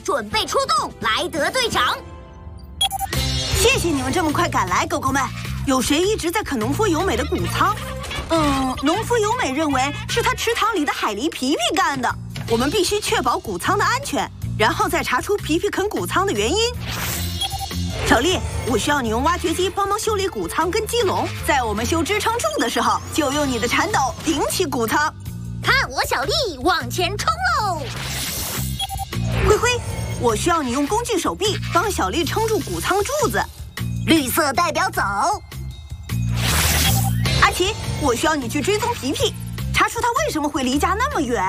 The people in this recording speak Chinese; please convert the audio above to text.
准备出动，莱德队长。 谢谢你们这么快赶来，狗狗们。有谁一直在啃农夫由美的谷仓？农夫由美认为是他池塘里的海狸皮皮干的。我们必须确保谷仓的安全，然后再查出皮皮啃谷仓的原因。小丽，我需要你用挖掘机帮忙修理谷仓跟鸡笼，在我们修支撑柱的时候，就用你的铲斗顶起谷仓。 看我小丽往前冲喽！ 灰灰，我需要你用工具手臂帮小丽撑住谷仓柱子。 绿色代表走。 阿奇，我需要你去追踪皮皮，查出他为什么会离家那么远。